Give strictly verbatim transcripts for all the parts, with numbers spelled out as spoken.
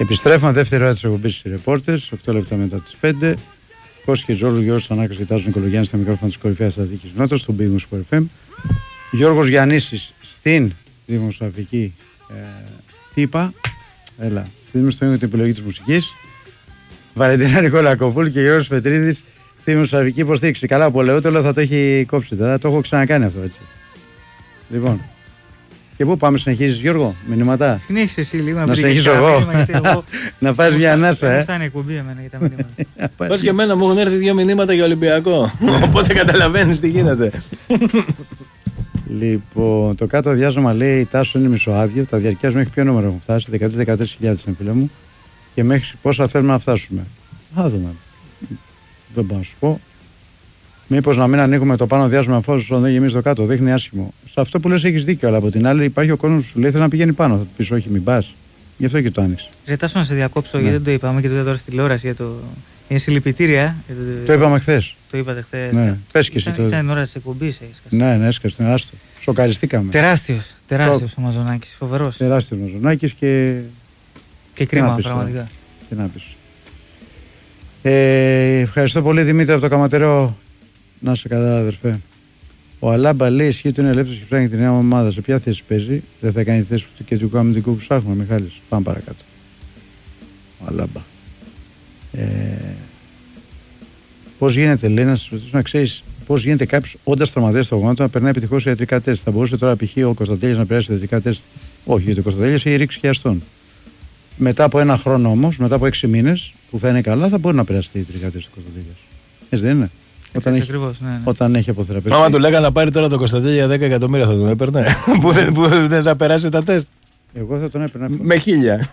Επιστρέφουμε δεύτερη ώρα της εκπομπής στις Ρεπόρτες, οκτώ λεπτά μετά τις πέντε. Κώστας και Τζόρλου, Γιώργος Ανάκας και Τάσος Νικολογιάννης στα μικρόφωνα της κορυφαίας Αττικής Νότας, στον Big Sport εφ εμ. Γιώργος Γιαννίσης στην δημοσιογραφική ε, τύπα. Έλα, δίνουμε στο ίδιο την επιλογή της μουσικής. Βαλεντίνα Νικολακοπούλου και Γιώργος Πετρίδης στη δημοσιογραφική υποστήριξη. Καλά, ο Πολεούτολο θα το έχει κόψει τώρα, το έχω ξανακάνει αυτό έτσι. Λοιπόν. Και πού πάμε, συνεχίζεις Γιώργο, μηνύματα. Συνέχισε εσύ λίγο να συνεχίσω εγώ. εγώ να πάρεις μια ανάσα, ε. Μου φτάνει εκπομπή εμένα για τα μηνύματα. Πας και εμένα μου έχουν έρθει δύο μηνύματα για Ολυμπιακό. Οπότε καταλαβαίνεις τι γίνεται. Λοιπόν, το κάτω διάζωμα λέει η Τάσο είναι μισοάδιο. Τα διαρκείας μέχρι ποιο νούμερο έχουν φτάσει, δεκατρείς με δεκατέσσερις χιλιάδες είναι φίλε μου. Και μέχρι πόσα θέλουμε να φτάσουμε. Θα δούμε. Δεν μπορώ να σου πω. Μήπως να μην ανοίγουμε το πάνω διάστημα εφόσον δεν γεμίζει το κάτω, δείχνει άσχημο. Σε αυτό που λες έχεις δίκιο, αλλά από την άλλη υπάρχει ο κόσμος που σου λέει θέλει να πηγαίνει πάνω. Θα του πεις όχι, μην πας. Γι' αυτό και το άνοιξε. Ζητάσω να σε διακόψω, ναι. Γιατί δεν το είπαμε και το είδα τώρα στη τηλεόραση για το. Είναι συλληπιτήρια. Το... το είπαμε χθες. Το είπατε χθες. Ναι, πες και εσύ. Ήταν, το... ήταν ώρα της εκπομπής. Ναι, ναι, έσκασε. Άστο. Σοκαριστήκαμε. Τεράστιος. Τεράστιος το... ο Μαζονάκης. Φοβερός. Τεράστιος ο Μαζονάκης και. Και κρίμα, πραγματικά. Τι να πεις. Ε, ευχαριστώ πολύ Δημήτρη από το Καματερό. Να σε καλά, αδερφέ. Ο Αλάμπα λέει: ισχύει ότι είναι ελεύθερο και φτιάχνει τη νέα ομάδα. Σε ποια θέση παίζει, δεν θα κάνει τη θέση του κεντρικού αμυντικού που ψάχνουμε, Μιχάλης. Πάμε παρακάτω. Ο Αλάμπα. Ε, πώς γίνεται, λέει, να σα ρωτήσω να ξέρει πώς γίνεται κάποιο όντα τραυματίας στο γόνατο να περνάει επιτυχώς ιατρικά τεστ. Θα μπορούσε τώρα π.χ. ο Κωνσταντέλιας να περάσει ιατρικά τεστ. Όχι, γιατί ο Κωνσταντέλιας έχει ρίξει χιαστόν. Μετά από ένα χρόνο όμως, μετά από έξι μήνες που θα είναι καλά, θα μπορεί να περάσει ιατρικά τεστ του Κωνσταντέλιας. Έτσι δεν είναι. Όταν έχει, ακριβώς, ναι, ναι. όταν έχει αποθεραπευτεί. Άμα του λέγανε να πάρει τώρα το Κωνσταντέλια για δέκα εκατομμύρια θα τον έπαιρνε. που, δεν, που δεν θα περάσει τα τεστ. Εγώ θα τον έπαιρνα. Με χίλια.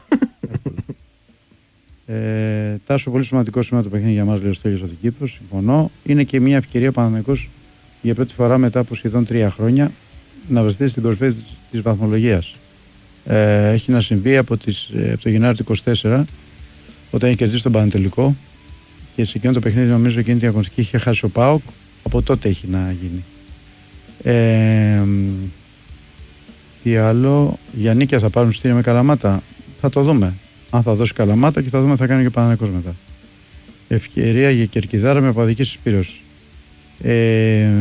ε, Τάσο, πολύ σημαντικό σήμερα το παιχνίδι για μας, λέει ο Στέλιος από την Κύπρο. Συμφωνώ. Είναι και μια ευκαιρία ο Παναθηναϊκός για πρώτη φορά μετά από σχεδόν τρία χρόνια να βρεθεί στην κορυφή της βαθμολογίας. Ε, έχει να συμβεί από, τις, από το Γενάρη του είκοσι τέσσερα όταν έχει κερδίσει τον Πανετολικό. Και σε εκείνο το παιχνίδι, νομίζω, εκείνη την αγωνιστική είχε χάσει ο ΠΑΟΚ. Από τότε έχει να γίνει. Ε, τι άλλο, για νίκια θα πάρουν στήρια με Καλαμάτα. Θα το δούμε. Αν θα δώσει Καλαμάτα και θα δούμε, θα κάνει και ο Παναθηναϊκός μετά. Ευκαιρία για Κερκιδάρα με απαδική συσπήρωση. Ε,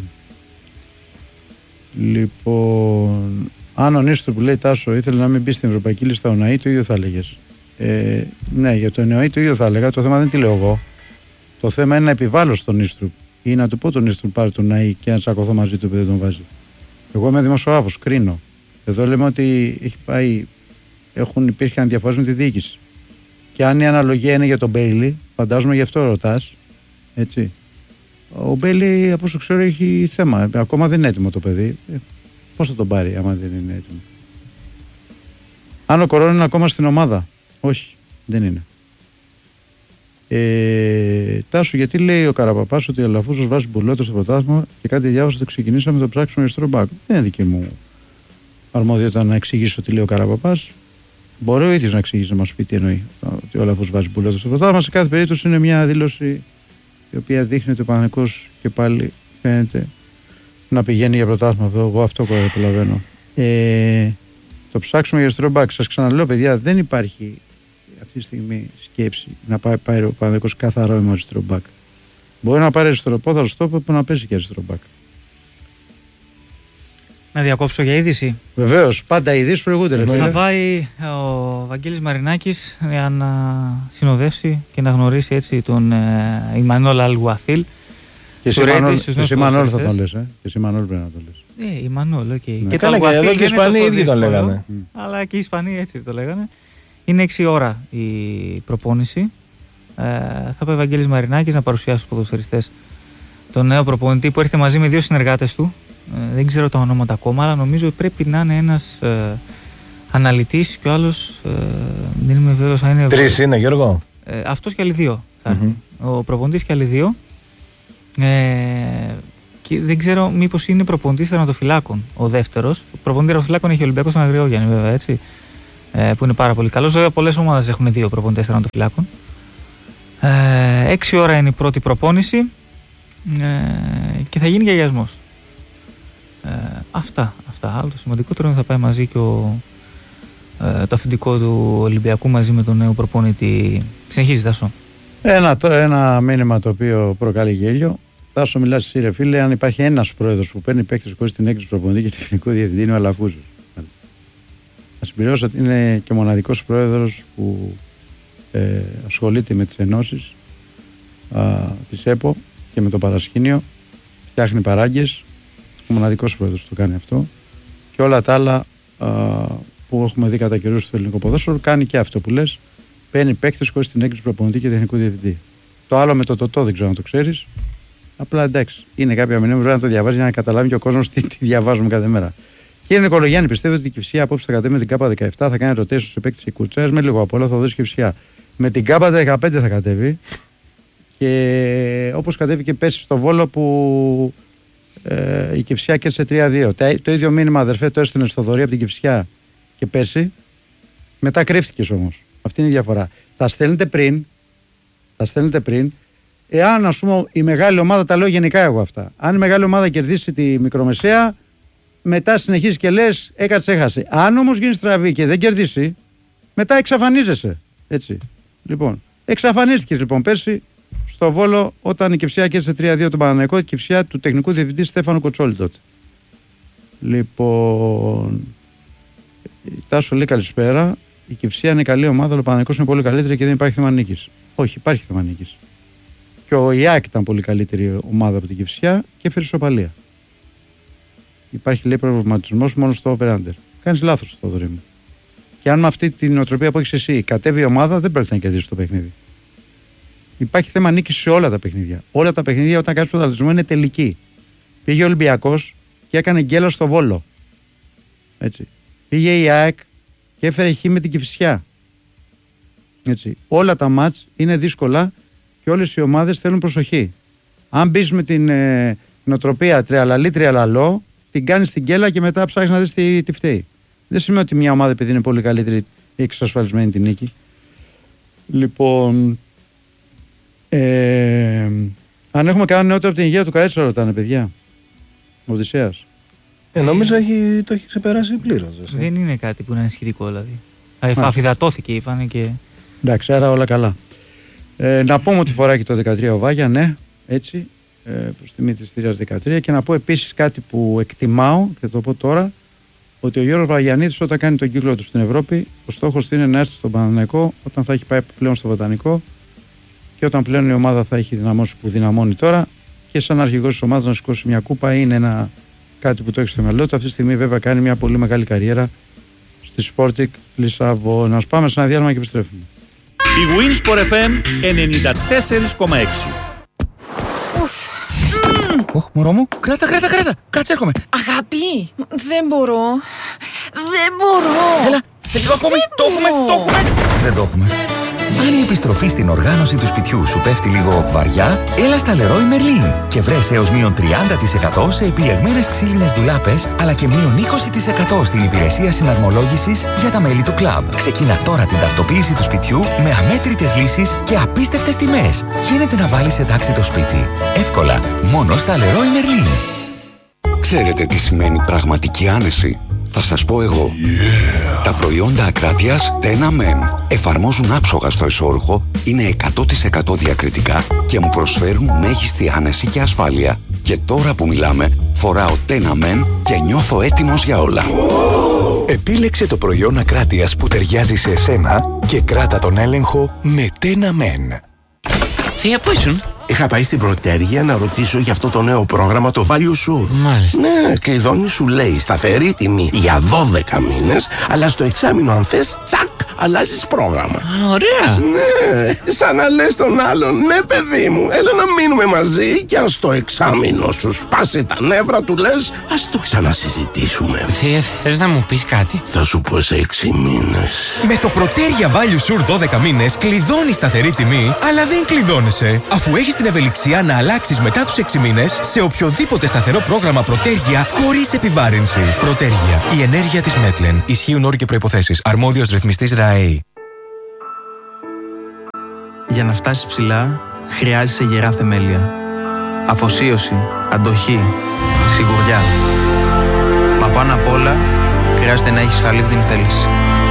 λοιπόν, αν ο Νίστρο που λέει Τάσο ήθελε να μην μπει στην ευρωπαϊκή λίστα ο ΝΑΗ, το ίδιο θα έλεγες. Ε, ναι, για το ΝΑΗ το ίδιο θα έλεγα. Το θέμα δεν τι λέω εγώ. Το θέμα είναι να επιβάλλω στον Νίστρουπ ή να του πω τον Νίστρουπ πάρει τον ΝΑΗ και να τσακωθώ μαζί του που δεν τον βάζει. Εγώ είμαι δημοσιογράφος, κρίνω. Εδώ λέμε ότι έχει πάει, έχουν, υπήρχαν διαφορές με τη διοίκηση. Και αν η αναλογία είναι για τον Μπέιλι, φαντάζομαι γι' αυτό ρωτάς. Έτσι. Ο Μπέιλι, από όσο ξέρω, έχει θέμα. Ακόμα δεν είναι έτοιμο το παιδί. Ε, πώς θα τον πάρει, άμα δεν είναι έτοιμο. Αν ο Κορώνα είναι ακόμα στην ομάδα. Όχι, δεν είναι. Ε, Τάσου, γιατί λέει ο Καραπαπάς ότι ο Αλαφούζος βάζει μπουλότο στο πρωτάθλημα και κάτι διάβασα ότι ξεκινήσαμε το πράξιμο αριστερό μπακ. Δεν είναι δική μου αρμοδιότητα να εξηγήσω τι λέει ο Καραπαπάς. Μπορεί ο ίδιος να εξηγήσει, να μας πει τι εννοεί. Ότι ο Αλαφούζος βάζει μπουλότο στο πρωτάθλημα. Σε κάθε περίπτωση είναι μια δήλωση η οποία δείχνει ότι ο Παναθηναϊκός και πάλι φαίνεται να πηγαίνει για πρωτάθλημα. Εγώ αυτό καταλαβαίνω. Ε, το ψάξουμε για αριστερό μπακ. Σας ξαναλέω, παιδιά, δεν υπάρχει αυτή τη στιγμή σκέψη να πάει, πάει ο Παναθηναϊκός καθαρό με αριστερό μπακ. Μπορεί να πάρει αριστερό πόδαρο στόπερ που να πέσει και αριστερό μπακ. Να διακόψω για είδηση. Βεβαίως, πάντα οι ειδήσεις προηγούνται. Θα πάει ο Βαγγέλης Μαρινάκης για να συνοδεύσει και να γνωρίσει έτσι τον ε, Ιμανόλ Αλγουαθίλ. Και εσύ Μανόλ θα τον λες, ε? Και εσύ Μανόλ πρέπει να τον λες. Ε, Ιμανόλ, οκ. Ναι. Και καλά, και εδώ και οι Ισπανοί ίδιοι τον λέγανε. Mm. Αλλά και οι Ισπανοί έτσι το λέγανε. Είναι έξι ώρα η προπόνηση. Ε, θα πάει ο Βαγγέλης Μαρινάκης να παρουσιάσει στους ποδοσφαιριστές τον νέο προπονητή που έρχεται μαζί με δύο συνεργάτες του. Ε, δεν ξέρω τα ονόματα ακόμα, αλλά νομίζω πρέπει να είναι ένας ε, αναλυτής και ο άλλος ε, δεν είμαι βέβαιος αν είναι. Τρεις είναι, Γιώργο. Ε, αυτός και άλλοι δύο. Mm-hmm. Ο προπονητής και άλλοι δύο. Ε, και δεν ξέρω μήπως είναι προπονητής τερματοφυλάκων ο δεύτερος. Ο προπονητής τερματοφυλάκων έχει ο Ολυμπιακός στον Αγριόγιαννη, βέβαια, έτσι. Ε, που είναι πάρα πολύ καλός. Βέβαια, πολλές ομάδες έχουν δύο προπονητές τερματοφυλάκων. Ε, έξι ώρα είναι η πρώτη προπόνηση ε, και θα γίνει και αγιασμός. Ε, αυτά, αυτά. Άλλο το σημαντικότερο είναι ότι θα πάει μαζί και ο ε, το αφεντικό του Ολυμπιακού μαζί με τον νέο προπονητή. Συνεχίζει, Τάσο. Ένα, τώρα ένα μήνυμα το οποίο προκαλεί γέλιο. Τάσο, μιλάς εσύ, ρε φίλε, αν υπάρχει ένας πρόεδρος που παίρνει παίκτες χωρίς την έγκριση προπονητή και τεχνικού διευθυντή, είναι ο Αλαφούζος. Να συμπληρώσω ότι είναι και μοναδικός πρόεδρος που ε, ασχολείται με τις ενώσεις της ΕΠΟ και με το παρασκήνιο, φτιάχνει παράγκες. Ο μοναδικός πρόεδρος το κάνει αυτό. Και όλα τα άλλα α, που έχουμε δει κατά καιρούς στο ελληνικό ποδόσφαιρο, κάνει και αυτό που λες. Παίρνει παίκτες χωρίς την έγκριση προπονητή και τεχνικού διευθυντή. Το άλλο με το τοτό δεν ξέρω αν το ξέρεις. Απλά εντάξει, είναι κάποια μηνύματα που πρέπει να το διαβάζει για να καταλάβει και ο κόσμος τι, τι διαβάζουμε κάθε μέρα. Κύριε Νικολογιάννη, πιστεύετε ότι η Κυφσιά απόψε θα κατέβει με την ΚΑΠΑ δεκαεπτά, θα κάνει rotation σε παίκτες και Κουρτσάρες, με λίγο απ' όλα θα δώσει Κυφσιά. Με την ΚΑΠΑ δεκαπέντε θα κατέβει. Και όπως κατέβηκε πέρσι στο Βόλο που ε, η Κυφσιά κέρδισε τρία δύο. Το ίδιο μήνυμα, αδερφέ, το έστειλε στο Θοδωρή από την Κυφσιά και πέρσι. Μετά κρύφτηκες όμως. Αυτή είναι η διαφορά. Τα στέλνετε πριν, τα στέλνετε πριν, εάν ας πούμε η μεγάλη ομάδα, τα λέω γενικά εγώ αυτά, αν η μεγάλη ομάδα κερδίσει τη μικρομεσαία, μετά συνεχίζει και λες έκατσε, έχασε. Αν όμως γίνει στραβή και δεν κερδίσει, μετά εξαφανίζεσαι. Έτσι. Λοιπόν, εξαφανίστηκες λοιπόν πέρσι στο Βόλο όταν η Κυφσιά κέρδισε τρία δύο τον Παναθηναϊκό, η Κυφσιά του τεχνικού διευθυντή Στέφανο Κοτσόλη τότε. Λοιπόν, Τάσο λέει καλησπέρα. Η Κυφσιά είναι καλή ομάδα, αλλά ο Παναθηναϊκός είναι πολύ καλύτερη και δεν υπάρχει θέμα νίκης. Όχι, υπάρχει θέμα νίκης. Και ο ΙΑΚ ήταν πολύ καλύτερη ομάδα από την Κυφσιά και έφερε ισοπαλία. Υπάρχει λέει προβληματισμός μόνο στο over-under. Κάνεις λάθος, Θοδωρή μου. Και αν με αυτή την νοοτροπία που έχεις εσύ κατέβει η ομάδα, δεν πρόκειται να κερδίσει το παιχνίδι. Υπάρχει θέμα νίκης σε όλα τα παιχνίδια. Όλα τα παιχνίδια όταν κάνεις πρωταθλητισμό είναι τελική. Πήγε ο Ολυμπιακός και έκανε γκέλα στο Βόλο. Έτσι. Πήγε η ΑΕΚ και έφερε χ με την Κυφσιά. Έτσι. Όλα τα μάτς είναι δύσκολα και όλες οι ομάδες θέλουν προσοχή. Αν μπεις με την ε, νοοτροπία τριαλαλή τριαλαλό, την κάνεις την γκέλα και μετά ψάχνεις να δεις τι, τι φταίει. Δεν σημαίνει ότι μια ομάδα επειδή είναι πολύ καλύτερη έχει εξασφαλισμένη την νίκη. Λοιπόν, ε, αν έχουμε κανένα νεότερο από την υγεία του Καρέτσα, ρωτάνε παιδιά. Ο Οδυσσέας. Ε, νομίζω έχει, το έχει ξεπεράσει πλήρως. Δεν είναι κάτι που είναι σχετικό δηλαδή. Αφιδατώθηκε είπανε και... Εντάξει, άρα όλα καλά. Ε, να πούμε ότι φοράει και το δεκατρία ο Βάγια, ναι, έτσι, ε, προς τιμή της θηρίας δεκατρία. Και να πω επίσης κάτι που εκτιμάω και το πω τώρα, ότι ο Γιώργος Βαγιαννίδης όταν κάνει τον κύκλο του στην Ευρώπη, ο στόχος του είναι να έρθει στον Παναθηναϊκό όταν θα έχει πάει πλέον στο Βοτανικό και όταν πλέον η ομάδα θα έχει δυναμώσει που δυναμώνει τώρα και σαν αρχηγός της ομάδας να σηκώσει μια κούπα είναι ένα, κάτι που το έχει στο μυαλό του. Αυτή τη στιγμή βέβαια κάνει μια πολύ μεγάλη καριέρα στη Sporting Λισαβόνα. Να πάμε σε ένα διάλειμμα και επιστρέφουμε. Η Winsport εφ εμ ενενήντα τέσσερα κόμμα έξι. Ωχ, μωρό μου, κράτα, κράτα, κράτα. Κάτσε, έρχομαι. Αγάπη, δεν μπορώ. Δεν μπορώ. Έλα, λίγο ακόμη. Το έχουμε, το έχουμε. Δεν το έχουμε. Αν η επιστροφή στην οργάνωση του σπιτιού σου πέφτει λίγο βαριά, έλα στα Leroy Merlin και βρες έως μείον τριάντα τοις εκατό σε επιλεγμένες ξύλινες ντουλάπες, αλλά και μείον είκοσι τοις εκατό στην υπηρεσία συναρμολόγησης για τα μέλη του κλαμπ. Ξεκίνα τώρα την τακτοποίηση του σπιτιού με αμέτρητες λύσεις και απίστευτες τιμές. Γίνεται να βάλεις σε τάξη το σπίτι. Εύκολα, μόνο στα Leroy Merlin. Ξέρετε τι σημαίνει πραγματική άνεση? Θα σας πω εγώ. Yeah. Τα προϊόντα Ακράτειας Tena Men εφαρμόζουν άψογα στο εσώρουχο, είναι εκατό τοις εκατό διακριτικά και μου προσφέρουν μέγιστη άνεση και ασφάλεια. Και τώρα που μιλάμε, φοράω Tena Men και νιώθω έτοιμος για όλα. Επίλεξε το προϊόν Ακράτειας που ταιριάζει σε εσένα και κράτα τον έλεγχο με Tena Men. Θεία, πού ήσουν? Είχα πάει στην Πρωτέργεια να ρωτήσω για αυτό το νέο πρόγραμμα, το Value Sure. Μάλιστα. Ναι, κλειδώνει σου λέει σταθερή τιμή για δώδεκα μήνες, αλλά στο εξάμηνο αν θες, τσακ, αλλάζεις πρόγραμμα. Α, ωραία. Ναι, σαν να λες τον άλλον, ναι παιδί μου, έλα να μείνουμε μαζί και αν στο εξάμηνο σου σπάσει τα νεύρα του λες, ας το ξανασυζητήσουμε. Θεία, θες να μου πεις κάτι? Θα σου πω σε έξι μήνες. Με το Πρωτέργεια Value Sure δώδεκα μήνες κλειδώνεις σταθερή τιμή, αλλά δεν κλειδώνεσαι, αφού έχεις την ευελιξία να αλλάξεις μετά τους έξι μήνες σε οποιοδήποτε σταθερό πρόγραμμα Πρωτέργεια χωρίς επιβάρυνση. Πρωτέργεια. Η ενέργεια της Μέτλεν. Ισχύουν όροι και προϋποθέσεις. Αρμόδιος ρυθμιστής ΡΑΕΗ. Για να φτάσεις ψηλά, χρειάζεσαι γερά θεμέλια. Αφοσίωση, αντοχή, σιγουριά. Μα πάνω απ' όλα, χρειάζεται να έχεις χαλίβδιν θέληση.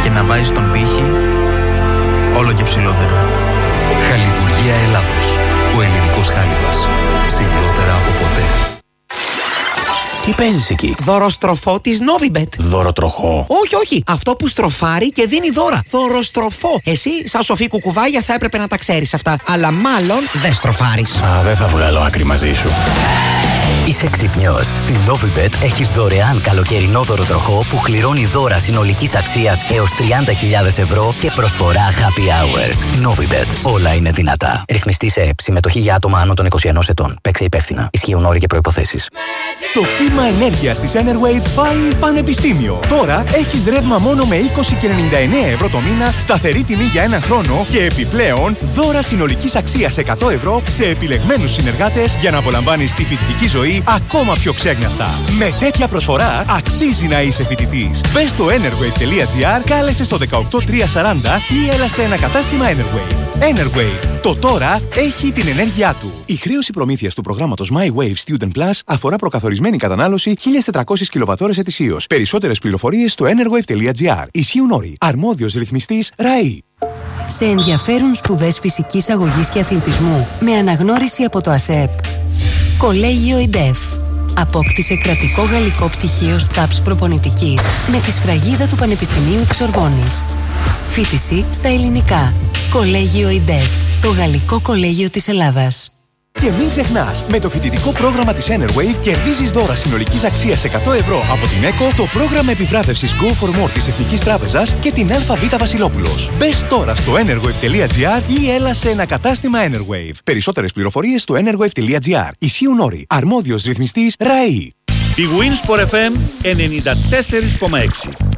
και να βάζεις τον πύχη όλο και ψηλότερα. Χαλιβουργία Ελλάδος. Ο ελληνικός χάλιβας. Ψηλότερα από ποτέ. Τι παίζεις εκεί? Δωροστροφό της Novibet. Δωροτροχό? Όχι, όχι. Αυτό που στροφάρει και δίνει δώρα. Δωροστροφό. Εσύ, σαν σοφή κουκουβάγια, θα έπρεπε να τα ξέρεις αυτά. Αλλά μάλλον δεν στροφάρεις. Α, δεν θα βγάλω άκρη μαζί σου. Είσαι ξυπνιός. Στην Novibet έχεις δωρεάν καλοκαιρινό δωροτροχό που κληρώνει δώρα συνολικής αξίας έως τριάντα χιλιάδες ευρώ και προσφορά happy hours. Novibet. Όλα είναι δυνατά. Ρυθμιστή σε ΕΕΠ. Συμμετοχή για άτομα άνω των είκοσι ενός ετών. Παίξε υπεύθυνα. Ισχύουν όροι και προϋποθέσεις. Το κύμα ενέργειας της Enerwave πάει πανεπιστήμιο. Τώρα έχεις ρεύμα μόνο με είκοσι και ενενήντα εννέα ευρώ το μήνα, σταθερή τιμή για ένα χρόνο και επιπλέον δώρα συνολικής αξίας εκατό ευρώ σε επιλεγμένους συνεργάτες για να απολαμβάνεις τη φοιτητική ζωή ακόμα πιο ξέγναστα. Με τέτοια προσφορά αξίζει να είσαι φοιτητής. Μπες στο enerwave τελεία gr, κάλεσε στο δεκαοκτώ τριακόσια σαράντα ή έλα σε ένα κατάστημα Enerwave. Enerwave. Το τώρα έχει την ενέργειά του. Η χρέωση προμήθειας του προγράμματος My Wave Student Plus αφορά προκαθορισμένη κατανάλωση χίλιες τετρακόσιες κιλοβατώρες ετησίως. Περισσότερες πληροφορίες στο enerwave τελεία gr. Ισχύουν όροι. Αρμόδιος ρυθμιστής ΡΑΗ. Σε ενδιαφέρουν σπουδές φυσικής αγωγής και αθλητισμού με αναγνώριση από το ΑΣΕΠ. Κολέγιο ΙΝΤΕΦ. Απόκτησε κρατικό γαλλικό πτυχίο ΣΤΑΠΣ προπονητικής με τη σφραγίδα του Πανεπιστημίου της Ορβόνης. Φοίτηση στα ελληνικά. Κολέγιο ΙΝΤΕΦ. Το γαλλικό κολέγιο της Ελλάδας. Και μην ξεχνάς, με το φοιτητικό πρόγραμμα της Enerwave κερδίζεις δώρα συνολικής αξίας εκατό ευρώ από την ΕΚΟ, το πρόγραμμα επιβράβευσης Go for More της Εθνικής Τράπεζας και την ΑΒ Βασιλόπουλος. Μπες τώρα στο enerwave τελεία gr ή έλα σε ένα κατάστημα Enerwave. Περισσότερες πληροφορίες στο enerwave τελεία gr. Ισχύουν όροι. Αρμόδιος ρυθμιστής ΡΑΗ. Η Winsport εφ εμ ενενήντα τέσσερα κόμμα έξι.